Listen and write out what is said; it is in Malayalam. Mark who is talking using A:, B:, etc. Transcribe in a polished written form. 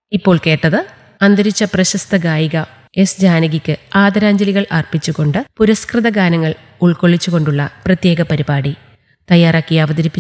A: ഇപ്പോൾ കേട്ടത് അന്തരിച്ച പ്രശസ്ത ഗായിക എസ് ജാനകിക്ക് ആദരാഞ്ജലികൾ അർപ്പിച്ചുകൊണ്ട് പുരസ്കൃത ഗാനങ്ങൾ ഉൾക്കൊള്ളിച്ചുകൊണ്ടുള്ള പ്രത്യേക പരിപാടി. തയ്യാറാക്കി അവതരിപ്പിച്ചു